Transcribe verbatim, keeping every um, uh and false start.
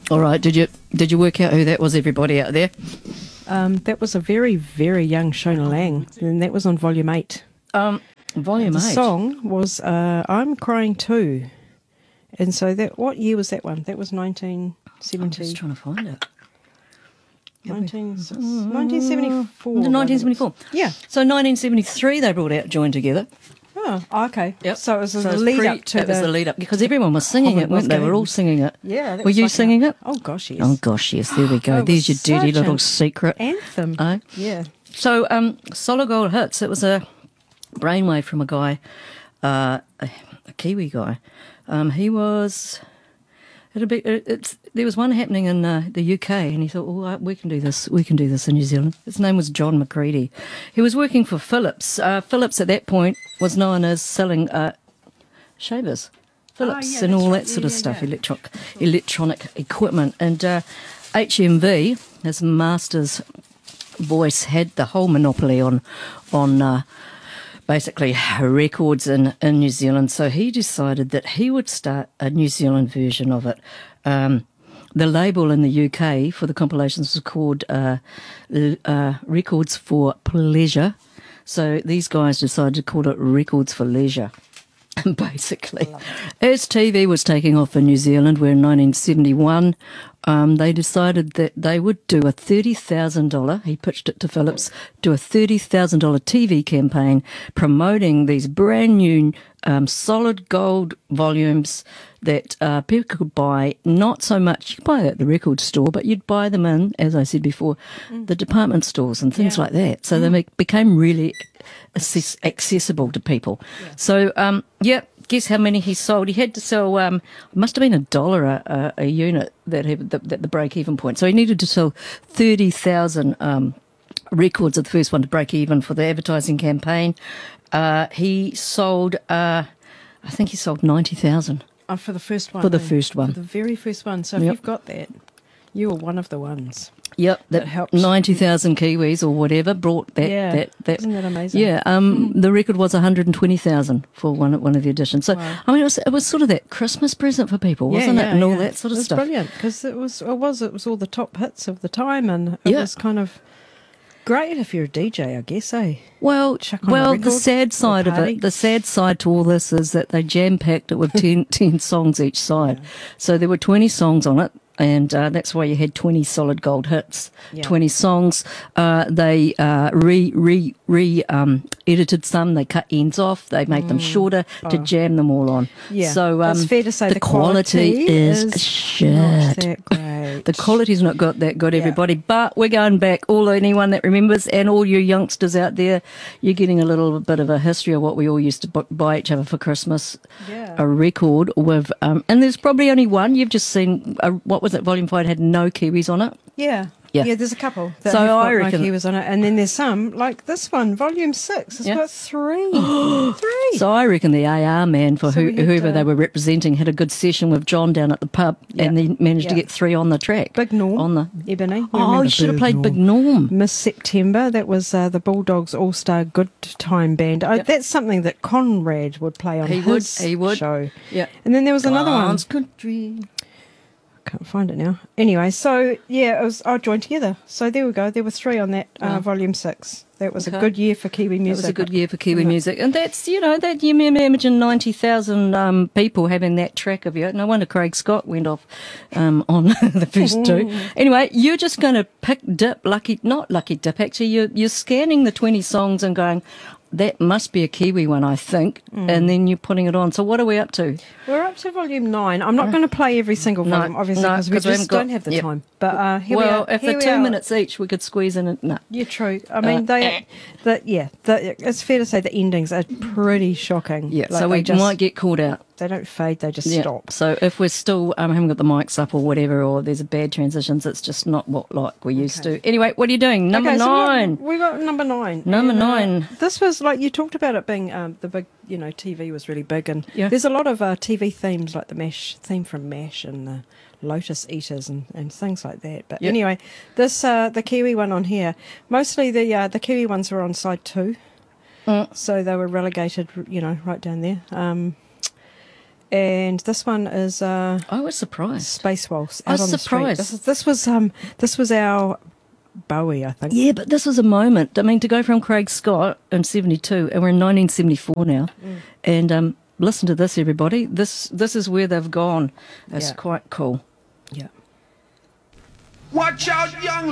All right. Did you did you work out who that was, everybody out there? Um, that was a very, very young Shona Lang, and that was on Volume eight. Um, volume the eight. The song was uh, I'm Crying Too. And so that, what year was that one? That was nineteen seventy. I'm just trying to find it. nineteen, nineteen seventy-four. nineteen seventy-four. Yeah. So nineteen seventy-three they brought out Joined Together. Oh, okay. Yep. So it was So the it was lead pre- up to it the... was the lead up, because everyone was singing it, weren't they? They were all singing it. Yeah. That Were was you like singing a, it? Oh, gosh, yes. Oh, gosh, yes. There we go. Oh, it There's your was dirty such little an secret. Anthem. Oh. Yeah. So, um, Solid Gold Hits, it was a brainwave from a guy, uh, a, a Kiwi guy. Um, he was... It'll be, it, it's, there was one happening in uh, the U K, and he thought, "Oh, we can do this. We can do this in New Zealand." His name was John McCready. He was working for Philips. Uh, Philips at that point was known as selling uh, shavers, Philips, Oh, yeah, and all that's that right. sort Yeah, of yeah, stuff, yeah. electronic electronic equipment. And uh, H M V, his master's voice, had the whole monopoly on on. Uh, basically records in, in New Zealand. So he decided that he would start a New Zealand version of it. Um, the label in the U K for the compilations was called uh, uh, Records for Pleasure. So these guys decided to call it Records for Leisure. Basically, as T V was taking off in New Zealand, where in nineteen seventy-one, um, they decided that they would do a thirty thousand dollars, he pitched it to Philips, do a thirty thousand dollars T V campaign promoting these brand new um, solid gold volumes that uh, people could buy, not so much, you could buy it at the record store, but you'd buy them in, as I said before, mm. the department stores and things yeah. like that. So mm. they became really access- accessible to people. Yeah. So, um, yeah, guess how many he sold? He had to sell, um, it must have been a dollar a, a unit that he, the, the, the break-even point. So he needed to sell thirty thousand um, records of the first one to break even for the advertising campaign. Uh, he sold, uh, I think he sold ninety thousand. Oh, for the first one. For the eh? first one. For the very first one. So if Yep. you've got that, you were one of the ones. Yep, that, That helps. ninety thousand Kiwis or whatever brought that. Yeah. that, that Isn't that amazing? Yeah, um, the record was one hundred twenty thousand for one one of the editions. So, Wow. I mean, it was, it was sort of that Christmas present for people, wasn't yeah, it? yeah, And all yeah. that sort of it was stuff. brilliant because it was, it was it was all the top hits of the time, and it Yeah. was kind of great if you're a D J, I guess, eh? Well, Chuck on a well, the record sad or side of party. it, the sad side to all this is that they jam-packed it with ten, ten songs each side. Yeah. So there were twenty songs on it, and uh, that's why you had twenty solid gold hits, Yeah. twenty songs. Uh, they uh, re re re um, edited some. They cut ends off. They made them shorter to Oh. jam them all on. Yeah, So um, it's fair to say the, the quality, quality is, is shit. Not that great. The quality's not got that good, Yeah. everybody. But we're going back. All anyone that remembers, and all you youngsters out there, you're getting a little bit of a history of what we all used to bu- buy each other for Christmas. Yeah. A record with, um, and there's probably only one. You've just seen, uh, what was it? Volume Five had no Kiwis on it. Yeah. Yeah. Yeah, there's a couple that So have got I reckon- no Kiwis on it. And then there's some, like this one, Volume six, it's Yeah. got three. three. So I reckon the A R man, for So who, we had, whoever uh, they were representing, had a good session with John down at the pub, Yeah. and they managed to Yeah. get three on the track. Big Norm. On the Ebony. You oh, remember you should have Big played Norm? Big Norm. Miss September, that was uh, the Bulldogs All-Star Good Time Band. Oh, Yep. that's something that Conrad would play on He would, his he would. show. Yeah. And then there was another one. Dance Country. Can't find it now. Anyway, so yeah, it was I joined together. So there we go. There were three on that uh, Wow. volume six. That was Okay. a good year for Kiwi It music. was a good year for Kiwi Yeah. music, and that's, you know, that you may imagine ninety thousand um, people having that track of you. No wonder Craig Scott went off um, on the first two. Anyway, you're just going to pick dip lucky, not lucky dip. Actually, you're you're scanning the twenty songs and going, that must be a Kiwi one, I think, Mm. and then you're putting it on. So what are we up to? We're up to volume nine. I'm not going to play every single No, volume, obviously, no, because we 'cause we just haven't got- don't have the yep. time. But uh, here well, we are. if here they're we two are. minutes each, we could squeeze in it. No. Yeah, true. I mean, Uh, they, the, yeah, the, it's fair to say the endings are pretty shocking. Yeah, Like, so they we just, might get caught out. They don't fade; they just Yeah. stop. So if we're still um, haven't got the mics up or whatever, or there's a bad transitions, it's just not what like we used Okay. to. Anyway, what are you doing? Number okay, nine. So we, got, we got number nine. Number And, uh, nine. This was like you talked about it being um, the big, you know, T V was really big, and Yeah. there's a lot of uh, T V themes like the MASH theme from MASH and the Lotus Eaters and, and things like that. But Yep. anyway, this uh, the Kiwi one on here. Mostly the uh, the Kiwi ones were on side two, Mm. so they were relegated, you know, right down there. Um, And this one is uh, I was surprised. Space Waltz. I Out was on the Street. surprised. This, is, this was um, this was our Bowie, I think. Yeah, but this was a moment. I mean, to go from Craig Scott in seventy-two, and we're in nineteen seventy-four now, Mm. and um, listen to this, everybody. This this is where they've gone. It's Yeah. quite cool. Yeah. Watch out, young